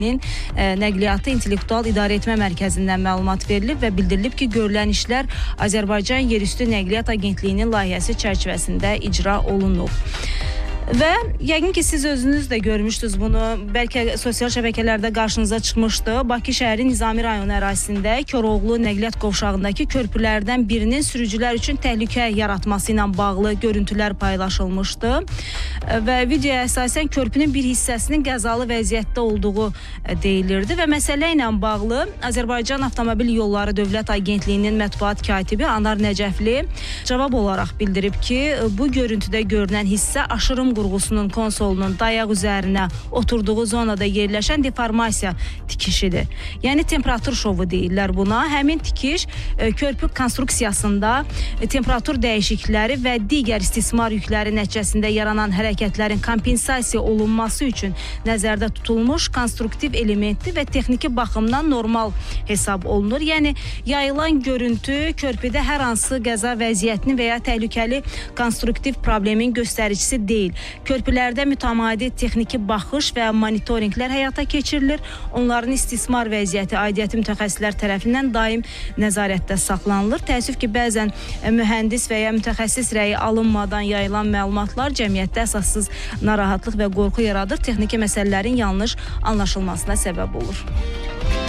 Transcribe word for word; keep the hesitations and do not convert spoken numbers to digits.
Nəqliyyatı İntellektual İdarəetmə Mərkəzindən məlumat verilib və bildirilib ki, görülən işlər Azərbaycan Yerüstü Nəqliyyat Agentliyinin layihəsi çərçivəsində icra olunub. Və yəqin ki, siz özünüz də görmüşdünüz bunu, bəlkə sosial şəbəkələrdə qarşınıza çıxmışdı. Bakı şəhəri Nizami rayonu ərazisində Koroğlu nəqliyyat qovşağındakı körpülərdən birinin sürücülər üçün təhlükə yaratması ilə bağlı görüntülər paylaşılmışdı. Və videoya əsasən körpünün bir hissəsinin qəzalı vəziyyətdə olduğu deyilirdi və məsələ ilə bağlı Azərbaycan Avtomobil Yolları Dövlət Agentliyinin mətbuat katibi Anar Nəcəfli cavab olaraq bildirib ki, bu görüntüdə görünən hissə aşırım qurğusunun konsolunun dayaq üzərinə oturduğu zonada yerləşən deformasiya tikişidir. Yəni temperatur şovu deyirlər buna. Həmin tikiş körpü konstruksiyasında temperatur dəyişiklikləri və digər istismar yükləri nəticəsində yaranan hərəkətlərin kompensasiya olunması üçün nəzərdə tutulmuş konstruktiv elementdir və texniki baxımdan normal hesab olunur. Yəni yayılan görüntü körpüdə hər hansı qəza vəziyyətinin və ya təhlükəli konstruktiv problemin göstəricisi deyil. Körpülərdə mütəmadi texniki baxış və monitorinqlər həyata keçirilir. Onların istismar vəziyyəti aidiyyəti mütəxəssislər tərəfindən daim nəzarətdə saxlanılır. Təəssüf ki, bəzən mühəndis və ya mütəxəssis rəyi alınmadan yayılan məlumatlar cəmiyyətdə əsassız narahatlıq və qorxu yaradır. Texniki məsələlərin yanlış anlaşılmasına səbəb olur.